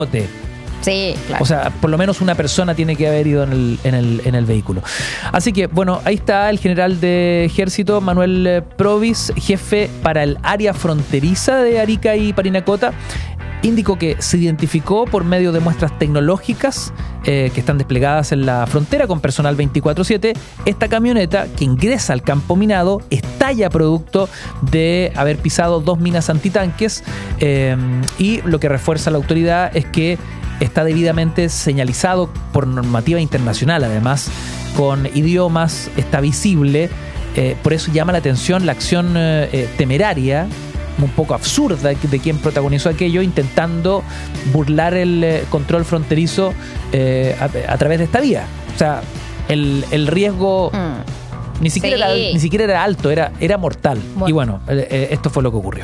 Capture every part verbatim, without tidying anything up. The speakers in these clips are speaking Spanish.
Sí, claro. O sea, por lo menos una persona tiene que haber ido en el, en el, en el vehículo. Así que, bueno, ahí está el general de ejército, Manuel Provis, jefe para el área fronteriza de Arica y Parinacota. Indicó que se identificó por medio de muestras tecnológicas eh, que están desplegadas en la frontera con personal veinticuatro siete. Esta camioneta que ingresa al campo minado estalla producto de haber pisado dos minas antitanques eh, y lo que refuerza la autoridad es que está debidamente señalizado por normativa internacional, además, con idiomas, está visible. Eh, por eso llama la atención la acción eh, temeraria, un poco absurda, de quien protagonizó aquello, intentando burlar el eh, control fronterizo eh, a, a través de esta vía. O sea, el, el riesgo mm. ni, siquiera sí. era, ni siquiera era alto, era, era mortal. Bueno. Y bueno, eh, esto fue lo que ocurrió.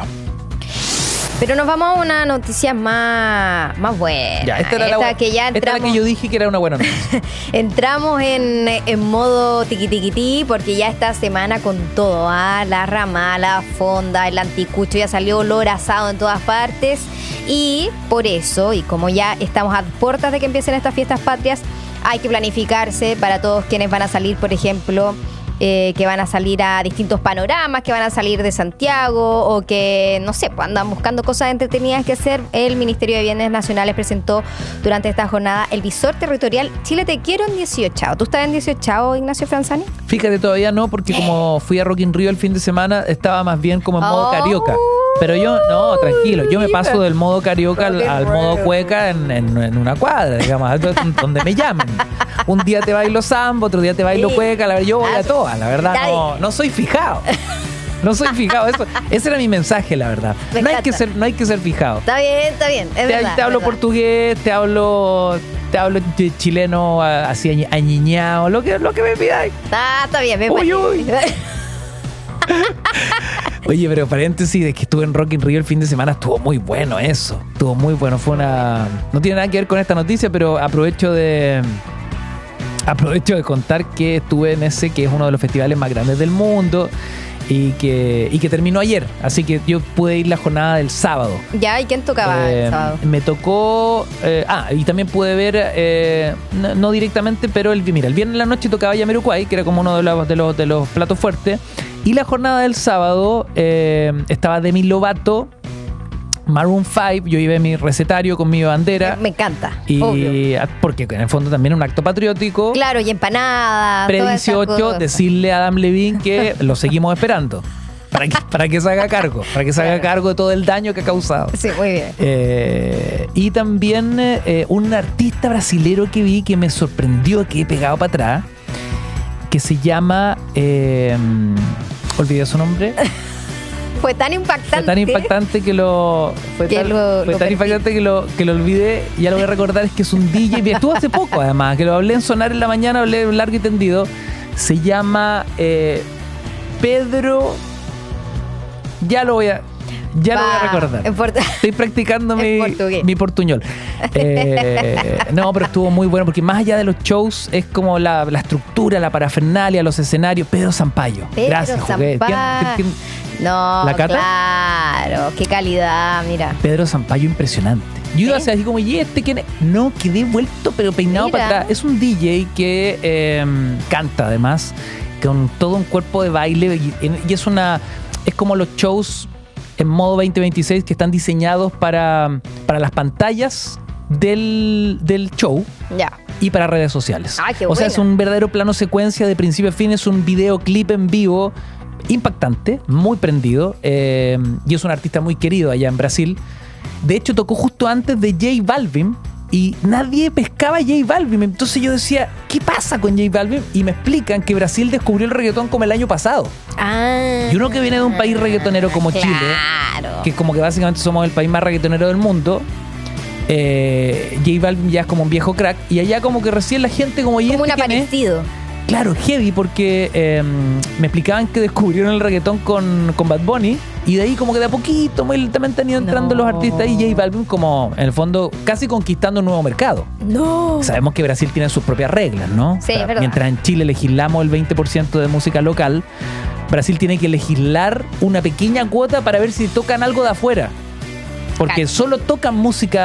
Pero nos vamos a una noticia más, más buena. Ya, esta era, esta la, que ya entramos, esta era la que yo dije que era una buena noticia. Entramos en, en modo tiquitiquití porque ya esta semana con todo, ¿ah? La rama, la fonda, el anticucho, ya salió olor asado en todas partes. Y por eso, y como ya estamos a puertas de que empiecen estas fiestas patrias, hay que planificarse para todos quienes van a salir, por ejemplo... Eh, que van a salir a distintos panoramas, que van a salir de Santiago o que, no sé, pues andan buscando cosas entretenidas que hacer. El Ministerio de Bienes Nacionales presentó durante esta jornada el visor territorial Chile Te Quiero en dieciocho. ¿Tú estás en dieciocho, Ignacio Franzani? Fíjate, todavía no, porque como fui a Rock in Rio el fin de semana, estaba más bien como en modo oh. carioca. Pero yo, no, tranquilo, yo me paso del modo carioca al, al modo cueca en, en, en una cuadra, digamos, donde me llamen. Un día te bailo samba, otro día te bailo cueca, la verdad, yo voy a todas, la verdad, no, no soy fijado. No soy fijado, eso, ese era mi mensaje, la verdad. No hay que ser, no hay que ser fijado. Está bien, está bien, es te, verdad. Te hablo verdad. portugués, te hablo, te hablo chileno así añiñado, lo que, lo que me pidáis. Ah, está bien, me Uy, uy. Oye, pero paréntesis, de que estuve en Rock in Rio el fin de semana, estuvo muy bueno eso. Estuvo muy bueno. Fue una... No tiene nada que ver con esta noticia, pero aprovecho de... Aprovecho de contar que estuve en ese, que es uno de los festivales más grandes del mundo y que, y que terminó ayer. Así que yo pude ir la jornada del sábado. Ya, ¿y quién tocaba eh, el sábado? Me tocó... Eh, ah, y también pude ver, eh, no, no directamente, pero el, mira, el viernes en la noche tocaba Jamiroquai, que era como uno de los, de los, de los platos fuertes. Y la jornada del sábado eh, estaba Demi Lovato, Maroon cinco, yo llevé mi recetario con mi bandera. Me encanta, y obvio. Porque en el fondo también es un acto patriótico. Claro, y empanada. Pre dieciocho, decirle a Adam Levine que lo seguimos esperando. Para que, para que se haga cargo, para que se haga claro. cargo de todo el daño que ha causado. Sí, muy bien. Eh, y también eh, un artista brasilero que vi que me sorprendió, que he pegado para atrás, que se llama... Eh, olvidé su nombre. Fue tan impactante. Fue tan impactante que lo. Fue que tan, lo, fue lo tan impactante que lo, que lo olvidé. Y ya lo voy a recordar. Es que es un D J. Estuvo hace poco, además. Que lo hablé en Sonar en la mañana. Hablé largo y tendido. Se llama eh, Pedro. Ya lo voy a. Ya Va, lo voy a recordar. En portu- Estoy practicando mi, portugués. mi portuñol. Eh, no, pero estuvo muy bueno porque más allá de los shows es como la, la estructura, la parafernalia, los escenarios. Pedro Sampaio. Pedro Gracias, jugué. Sampaio. ¿Quién, quién, no, ¿La Cata? claro. Qué calidad, mira. Pedro Sampaio, impresionante. Yo iba ¿Sí? así como, ¿y este quién es? No, quedé vuelto, pero peinado mira. para atrás. Es un D J que eh, canta, además, con todo un cuerpo de baile. Y, y es una. Es como los shows en modo veinte veintiséis que están diseñados para, para las pantallas del, del show ya. y para redes sociales. Ah, qué o buena. sea, es un verdadero plano secuencia de principio a fin, es un videoclip en vivo impactante, muy prendido, eh, y es un artista muy querido allá en Brasil. De hecho, tocó justo antes de J Balvin y nadie pescaba a J Balvin. Entonces yo decía, ¿qué pasa con J Balvin? Y me explican que Brasil descubrió el reggaetón como el año pasado. Ah, y uno que viene de un país reggaetonero como claro. Chile, que como que básicamente somos el país más reggaetonero del mundo, eh, J Balvin ya es como un viejo crack, y allá como que recién la gente como... Como un aparecido. Claro, heavy, porque eh, me explicaban que descubrieron el reggaetón con, con Bad Bunny, y de ahí como que de a poquito muy lentamente han ido entrando no. los artistas, y J Balvin como en el fondo casi conquistando un nuevo mercado. No. Sabemos que Brasil tiene sus propias reglas, ¿no? Sí, o sea, es verdad. Mientras en Chile legislamos el veinte por ciento de música local, Brasil tiene que legislar una pequeña cuota para ver si tocan algo de afuera. Porque claro. solo tocan música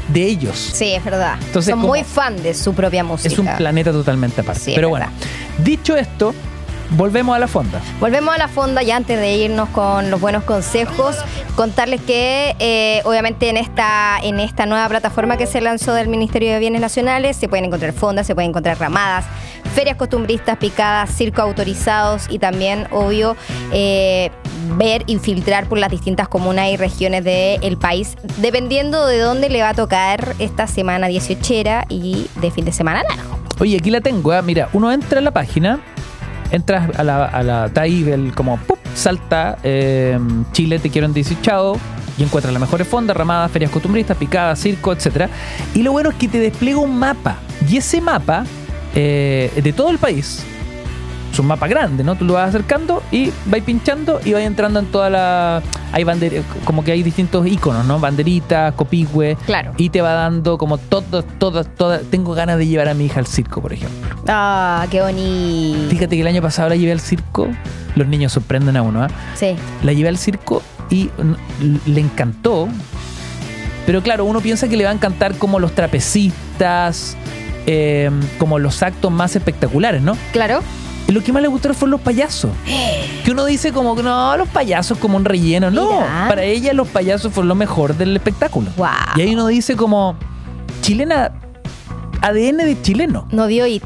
de ellos. Sí, es verdad. Entonces, son como- muy fan de su propia música. Es un planeta totalmente aparte. Sí, es Pero verdad. bueno, dicho esto, volvemos a la fonda. Volvemos a la fonda y antes de irnos con los buenos consejos, contarles que eh, obviamente en esta, en esta nueva plataforma que se lanzó del Ministerio de Bienes Nacionales se pueden encontrar fondas, se pueden encontrar ramadas, ferias costumbristas, picadas, circos autorizados y también, obvio, eh, ver y filtrar por las distintas comunas y regiones del país, dependiendo de dónde le va a tocar esta semana dieciochera y de fin de semana largo. Oye, aquí la tengo, ¿eh? Mira, uno entra en la página, entras a la, a la está ahí, el, como ¡pup! Salta eh, Chile, te quiero en dieciocho y encuentras las mejores fondas, ramadas, ferias costumbristas, picadas, circo, etcétera. Y lo bueno es que te despliega un mapa, y ese mapa eh, de todo el país es un mapa grande, ¿no? Tú lo vas acercando y vas pinchando y vas entrando en toda la... Hay bander... como que hay distintos iconos, ¿no? Banderitas, copihue. Claro. Y te va dando como todo, todas, todas... Tengo ganas de llevar a mi hija al circo, por ejemplo. Ah, qué bonito. Fíjate que el año pasado la llevé al circo. Los niños sorprenden a uno, ¿ah? Sí. La llevé al circo y mm, le encantó. Pero claro, uno piensa que le va a encantar como los trapecistas, eh, como los actos más espectaculares, ¿no? Claro. Y lo que más le gustó fueron los payasos. Que uno dice como que no, los payasos como un relleno. No, Mira. para ella los payasos fueron lo mejor del espectáculo. Wow. Y ahí uno dice como, chilena, A D N de chileno. No vio It.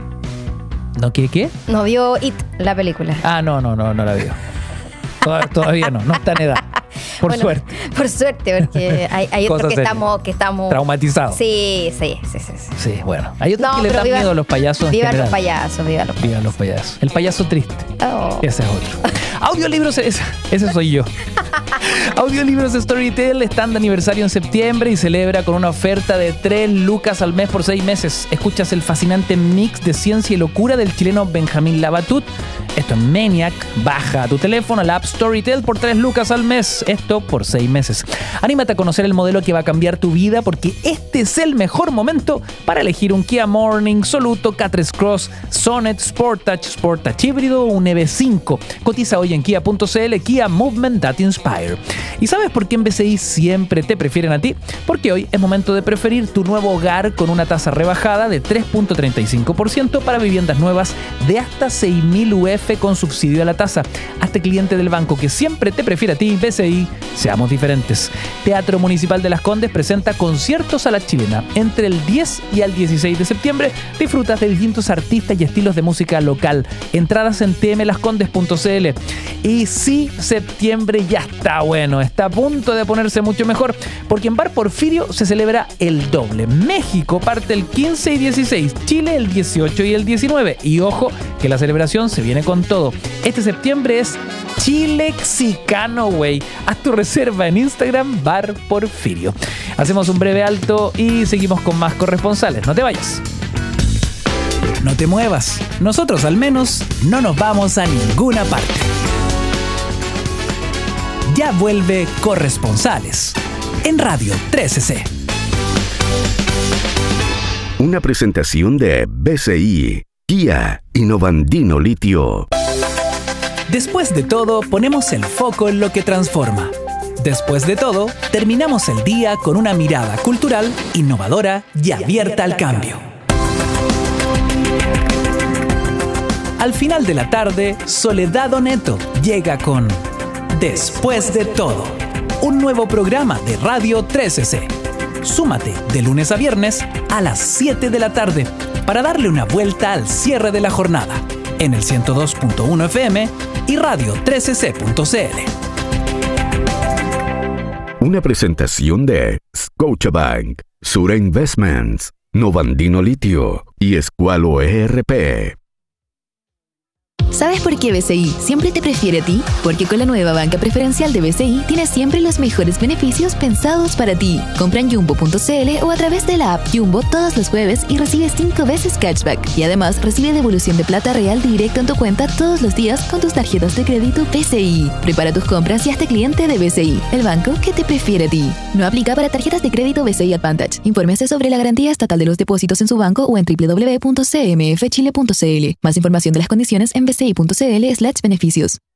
¿No qué qué? No vio It, la película. Ah, no, no, no, no la veo. Toda- Todavía no, no está en edad. Por Bueno, suerte. Por suerte, porque hay, hay otros Cosa que seria. estamos, que estamos Traumatizado. Sí, sí, sí, sí, sí. Sí, bueno. Hay otros No, que le pero dan vivan- miedo a los payasos en Vivan general. los payasos, vivan los payasos. Vivan los payasos. El payaso triste. Oh. Ese es otro. Audiolibros, ese, ese soy yo. Audiolibros Storytel están de aniversario en septiembre y celebra con una oferta de tres lucas al mes por seis meses. Escuchas el fascinante mix de ciencia y locura del chileno Benjamín Labatut. Esto es Maniac. Baja a tu teléfono la app Storytel por tres lucas al mes. Esto por seis meses. Anímate a conocer el modelo que va a cambiar tu vida porque este es el mejor momento para elegir un Kia Morning, Soluto, K tres Cross, Sonet, Sportage, Sportage híbrido o un E V cinco. Cotiza hoy en kia punto c l. Kia Movement That Inspire. ¿Y sabes por qué en B C I siempre te prefieren a ti? Porque hoy es momento de preferir tu nuevo hogar con una tasa rebajada de tres punto treinta y cinco por ciento para viviendas nuevas de hasta seis mil U F con subsidio a la tasa. Hazte cliente del banco que siempre te prefiere a ti. B C I, seamos diferentes. Teatro Municipal de Las Condes presenta Conciertos a la Chilena. Entre el diez y el dieciséis de septiembre disfrutas de distintos artistas y estilos de música local. Entradas en t m las condes punto c l. Y sí, septiembre ya está bueno, está a punto de ponerse mucho mejor, porque en Bar Porfirio se celebra el doble. México parte el quince y dieciséis, Chile el dieciocho y el diecinueve. Y ojo, que la celebración se viene con todo. Este septiembre es Chilexicano, güey. Haz tu reserva en Instagram, Bar Porfirio. Hacemos un breve alto y seguimos con más corresponsales. No te vayas. No te muevas. Nosotros al menos no nos vamos a ninguna parte. Ya vuelve Corresponsales en Radio trece C. Una presentación de B C I, Kia y Novandino Litio. Después de todo, ponemos el foco en lo que transforma. Después de todo, terminamos el día con una mirada cultural, innovadora y abierta al cambio. Al final de la tarde, Soledad Oneto llega con Después de todo, un nuevo programa de Radio trece C. Súmate de lunes a viernes a las siete de la tarde para darle una vuelta al cierre de la jornada en el ciento dos punto uno F M y radio trece c punto c l. Una presentación de Scotiabank, Sura Investments, Novandino Litio y Escualo E R P. ¿Sabes por qué B C I siempre te prefiere a ti? Porque con la nueva banca preferencial de B C I tienes siempre los mejores beneficios pensados para ti. Compra en jumbo punto c l o a través de la app Jumbo todos los jueves y recibe cinco veces cashback. Y además recibe devolución de plata real directo en tu cuenta todos los días con tus tarjetas de crédito B C I. Prepara tus compras y hazte cliente de B C I, el banco que te prefiere a ti. No aplica para tarjetas de crédito B C I Advantage. Infórmese sobre la garantía estatal de los depósitos en su banco o en w w w punto c m f chile punto c l. Más información de las condiciones en b c i punto c l slash beneficios.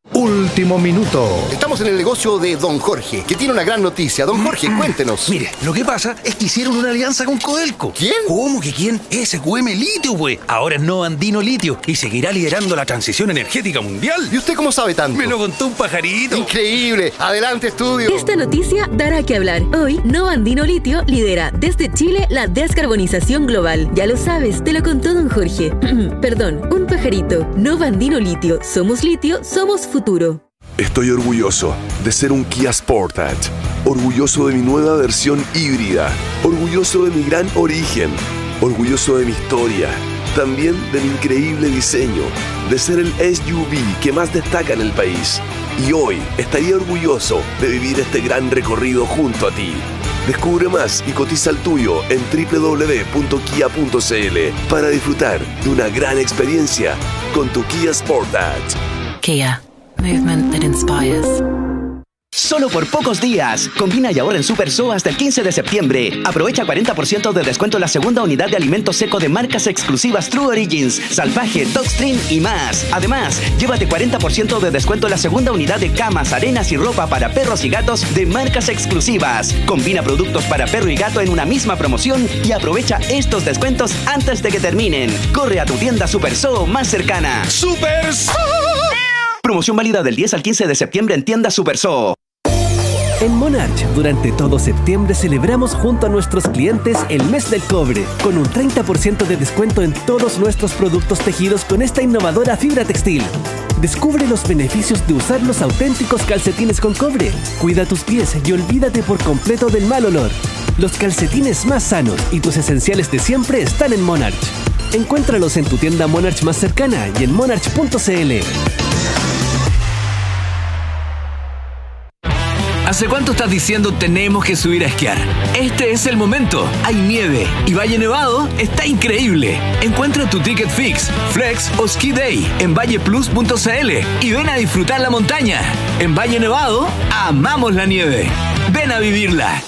Último minuto. Estamos en el negocio de Don Jorge, que tiene una gran noticia. Don Jorge, cuéntenos. Mire, lo que pasa es que hicieron una alianza con Codelco. ¿Quién? ¿Cómo que quién? S Q M Litio, güey. Ahora es Novandino Litio y seguirá liderando la transición energética mundial. ¿Y usted cómo sabe tanto? Me lo contó un pajarito. Increíble. Adelante, estudio. Esta noticia dará que hablar. Hoy, Novandino Litio lidera desde Chile la descarbonización global. Ya lo sabes, te lo contó Don Jorge. Perdón, un pajarito. Novandino Litio. Somos litio, somos futuro. Estoy orgulloso de ser un Kia Sportage, orgulloso de mi nueva versión híbrida, orgulloso de mi gran origen, orgulloso de mi historia, también de mi increíble diseño, de ser el S U V que más destaca en el país. Y hoy estaría orgulloso de vivir este gran recorrido junto a ti. Descubre más y cotiza el tuyo en doble u doble u doble u punto kia punto c l para disfrutar de una gran experiencia con tu Kia Sportage. Kia. Movement that inspires. Solo por pocos días. Combina y ahorra en SuperSo hasta el quince de septiembre. Aprovecha cuarenta por ciento de descuento en la segunda unidad de alimento seco de marcas exclusivas True Origins, Salvaje, Dogstream y más. Además, llévate cuarenta por ciento de descuento en la segunda unidad de camas, arenas y ropa para perros y gatos de marcas exclusivas. Combina productos para perro y gato en una misma promoción y aprovecha estos descuentos antes de que terminen. Corre a tu tienda SuperSo más cercana. ¡SuperSo! Promoción válida del diez al quince de septiembre en tiendas SuperSo. En Monarch, durante todo septiembre celebramos junto a nuestros clientes el mes del cobre, con un treinta por ciento de descuento en todos nuestros productos tejidos con esta innovadora fibra textil. Descubre los beneficios de usar los auténticos calcetines con cobre. Cuida tus pies y olvídate por completo del mal olor. Los calcetines más sanos y tus esenciales de siempre están en Monarch. Encuéntralos en tu tienda Monarch más cercana y en monarch punto c l. ¿Hace cuánto estás diciendo tenemos que subir a esquiar? Este es el momento. Hay nieve y Valle Nevado está increíble. Encuentra tu ticket fix, flex o ski day en valle plus punto c l y ven a disfrutar la montaña. En Valle Nevado, amamos la nieve. Ven a vivirla.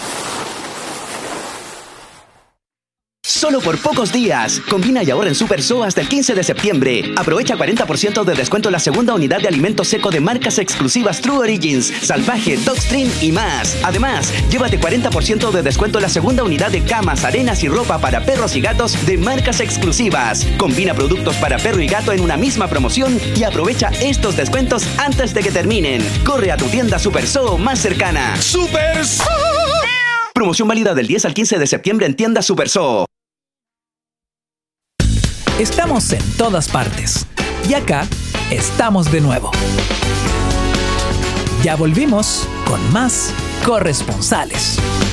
Solo por pocos días. Combina y ahorra en SuperSo hasta el quince de septiembre. Aprovecha cuarenta por ciento de descuento en la segunda unidad de alimento seco de marcas exclusivas True Origins, Salvaje, Dogstream y más. Además, llévate cuarenta por ciento de descuento en la segunda unidad de camas, arenas y ropa para perros y gatos de marcas exclusivas. Combina productos para perro y gato en una misma promoción y aprovecha estos descuentos antes de que terminen. Corre a tu tienda SuperSo más cercana. ¡SuperSo! Promoción válida del diez al quince de septiembre en tiendas SuperSo. Estamos en todas partes. Y acá estamos de nuevo. Ya volvimos con más corresponsales.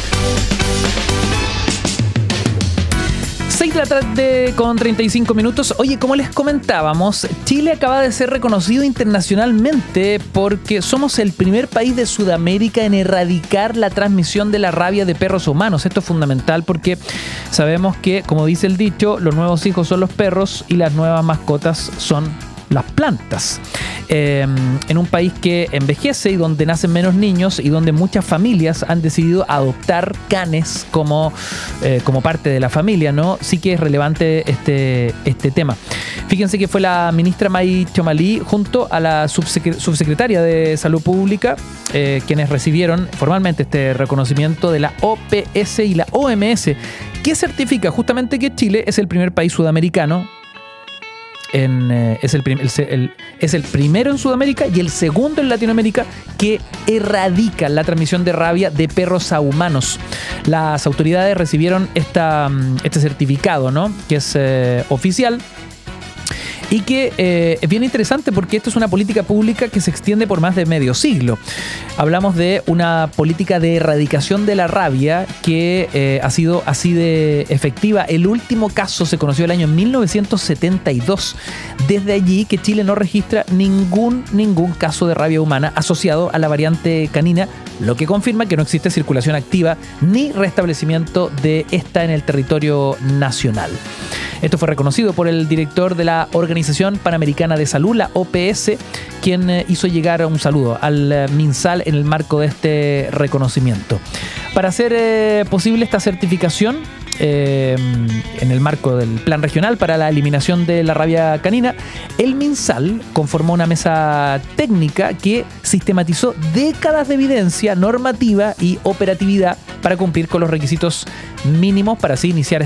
seis de la tarde con treinta y cinco minutos. Oye, como les comentábamos, Chile acaba de ser reconocido internacionalmente porque somos el primer país de Sudamérica en erradicar la transmisión de la rabia de perros a humanos. Esto es fundamental porque sabemos que, como dice el dicho, los nuevos hijos son los perros y las nuevas mascotas son las plantas. Eh, en un país que envejece y donde nacen menos niños y donde muchas familias han decidido adoptar canes como, eh, como parte de la familia, ¿no? Sí que es relevante este, este tema. Fíjense que fue la ministra May Chomalí junto a la subsecre- subsecretaria de Salud Pública eh, quienes recibieron formalmente este reconocimiento de la O P S y la O M S, que certifica justamente que Chile es el primer país sudamericano En, eh, es, el, prim- el, el, es el primero en Sudamérica y el segundo en Latinoamérica que erradica la transmisión de rabia de perros a humanos. Las autoridades recibieron esta, este certificado, ¿no? Que es eh, oficial y que eh, es bien interesante porque esto es una política pública que se extiende por más de medio siglo. Hablamos de una política de erradicación de la rabia que eh, ha sido así de efectiva. El último caso se conoció el año mil novecientos setenta y dos. Desde allí que Chile no registra ningún, ningún caso de rabia humana asociado a la variante canina, lo que confirma que no existe circulación activa ni restablecimiento de esta en el territorio nacional. Esto fue reconocido por el director de la Organización Panamericana de Salud, la O P S, quien hizo llegar un saludo al MinSal en el marco de este reconocimiento. Para hacer eh, posible esta certificación, eh, en el marco del Plan Regional para la Eliminación de la Rabia Canina, el MinSal conformó una mesa técnica que sistematizó décadas de evidencia normativa y operatividad para cumplir con los requisitos mínimos para así iniciar